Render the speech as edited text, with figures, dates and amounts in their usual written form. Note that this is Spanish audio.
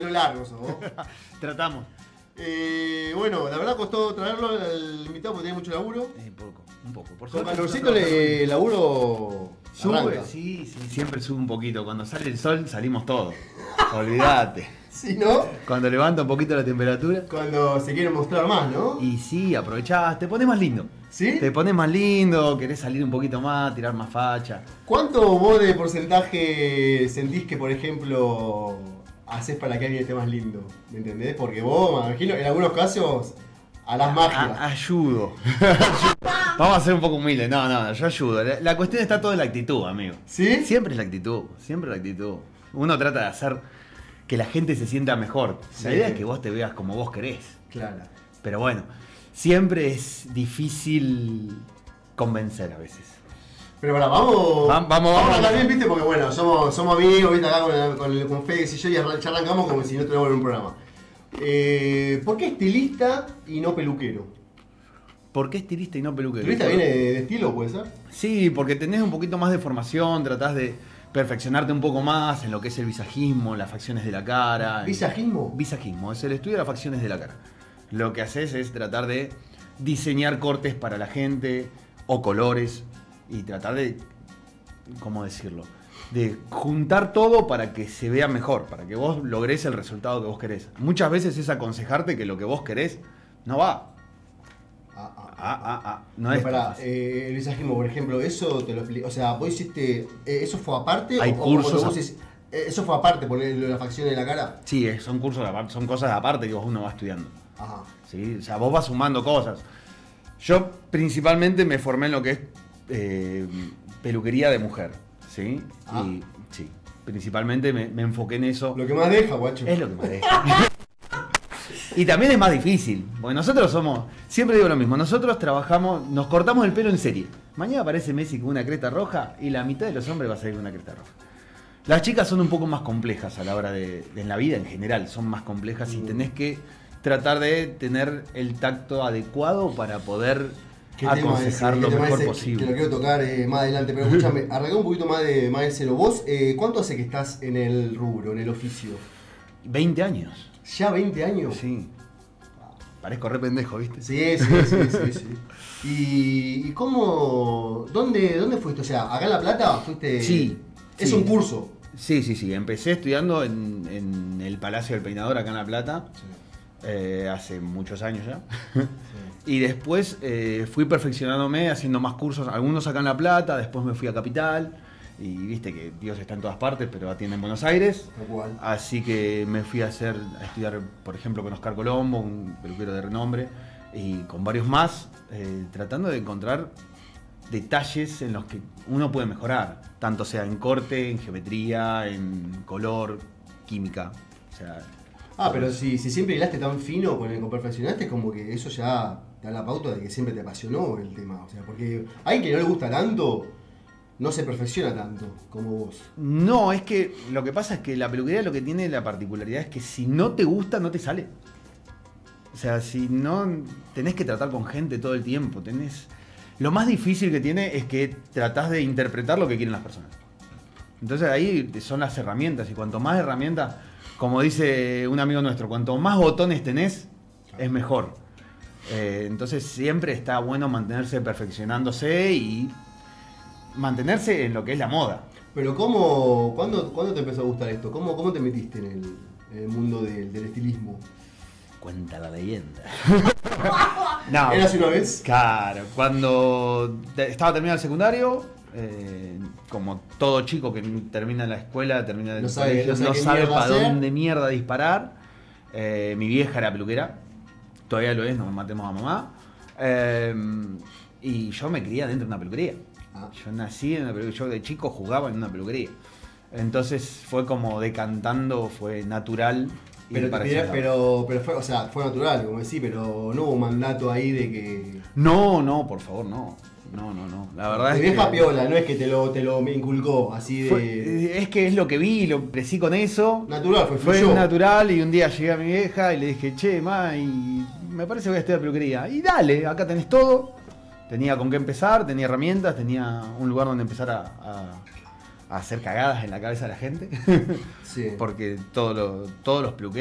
largo sos vos. Tratamos. Bueno, la verdad costó traerlo al invitado porque tenía mucho laburo. Un poco. Por Con suerte, calorcito el laburo sube, arranca. sí, siempre sube un poquito. Cuando sale el sol salimos todos. Olvídate. Si no, Cuando levanta un poquito la temperatura. cuando se quiere mostrar más, ¿no? Y sí, aprovechás, te pones más lindo. ¿Sí? Te pones más lindo, querés salir un poquito más, tirar más facha. ¿Cuánto vos de porcentaje sentís que, por ejemplo, haces para que alguien esté más lindo? ¿Me entendés? Porque vos, me imagino, en algunos casos harás magia. Ayudo. Vamos a ser un poco humildes. No, yo ayudo. La cuestión está todo en la actitud, amigo. ¿Sí? Siempre es la actitud, siempre la actitud. Uno trata de hacer que la gente se sienta mejor. Sí. La idea es que vos te veas como vos querés. Claro. Pero bueno, siempre es difícil convencer a veces. Pero para, vamos Vamos. también, ¿viste? Porque bueno, somos amigos, ¿viste? Acá con Félix y yo ya arrancamos como si no tuviéramos en un programa. ¿Por qué estilista y no peluquero? ¿Por qué estilista y no peluquero? ¿Estilista viene de estilo, puede ser? Sí, porque tenés un poquito más de formación, tratás de perfeccionarte un poco más en lo que es el visajismo, las facciones de la cara. ¿Visajismo? Visajismo, es el estudio de las facciones de la cara. Lo que haces es tratar de diseñar cortes para la gente o colores y tratar de, ¿cómo decirlo? De juntar todo para que se vea mejor, para que vos logres el resultado que vos querés. Muchas veces es aconsejarte que lo que vos querés no va. No es. Para el visajismo, por ejemplo, eso te lo explico. O sea, vos hiciste. ¿Eso fue aparte? Hay cursos. ¿Eso fue aparte, ponerle las facciones de la cara? Sí, son cursos aparte, son cosas aparte que uno va estudiando. Ajá. ¿Sí? O sea, vos vas sumando cosas. Yo principalmente me formé en lo que es peluquería de mujer. ¿Sí? Ah. Y sí, principalmente me enfoqué en eso. Lo que más deja, guacho. Es lo que me deja. Y también es más difícil, porque nosotros somos, siempre digo lo mismo, nosotros trabajamos, nos cortamos el pelo en serie. Mañana aparece Messi con una cresta roja y la mitad de los hombres va a salir con una cresta roja. Las chicas son un poco más complejas a la hora en la vida en general, son más complejas y tenés que tratar de tener el tacto adecuado para poder aconsejar lo mejor posible. Que lo quiero tocar más adelante, pero escúchame, arrancá un poquito más de cero. Vos, ¿cuánto hace que estás en el rubro, en el oficio? 20 años. ¿Ya 20 años? Sí. Parezco re pendejo, ¿viste? Sí. ¿Y cómo? ¿Dónde fuiste? O sea, ¿acá en La Plata fuiste? Sí. Es sí. un curso. Sí. Empecé estudiando en el Palacio del Peinador acá en La Plata. Sí. Hace muchos años ya. Sí. Y después fui perfeccionándome, haciendo más cursos, algunos acá en La Plata, después me fui a Capital. Y viste que Dios está en todas partes, pero atiende en Buenos Aires. Tal cual. Así que me fui a estudiar, por ejemplo, con Oscar Colombo, un peluquero de renombre, y con varios más, tratando de encontrar detalles en los que uno puede mejorar, tanto sea en corte, en geometría, en color, química. O sea, Pero si siempre hilaste tan fino con perfeccionaste, es como que eso ya te da la pauta de que siempre te apasionó el tema. O sea, porque a alguien que no le gusta tanto, no se perfecciona tanto como vos. No, es que lo que pasa es que la peluquería lo que tiene la particularidad es que si no te gusta, no te sale. O sea, si no, tenés que tratar con gente todo el tiempo. Lo más difícil que tiene es que tratás de interpretar lo que quieren las personas. Entonces ahí son las herramientas, y cuanto más herramientas, como dice un amigo nuestro, cuanto más botones tenés, es mejor. Entonces siempre está bueno mantenerse perfeccionándose y mantenerse en lo que es la moda. Pero ¿cuándo te empezó a gustar esto? ¿Cómo te metiste en el mundo del estilismo? Cuenta la leyenda. No, ¿Eras una vez? claro, cuando estaba terminando el secundario, como todo chico que termina la escuela, termina el colegio, no sabe para dónde mierda disparar. Mi vieja era peluquera, todavía lo es, no matemos a mamá. Y yo me crié dentro de una peluquería. Yo nací en una peluquería, yo de chico jugaba en una peluquería. Entonces fue como decantando, fue natural. Pero fue, o sea, fue natural, como decís, pero no hubo un mandato ahí de que. No, por favor, no. La verdad Te es vieja que piola, no es que te lo me inculcó así de. es que es lo que vi, lo crecí con eso. Natural, Fue fluyó. natural, y un día llegué a mi vieja y le dije, che, ma, y me parece que voy a estudiar peluquería. Y dale, acá tenés todo. Tenía con qué empezar, tenía herramientas, tenía un lugar donde empezar a a hacer cagadas en la cabeza de la gente. Sí. Porque todos los peluqueros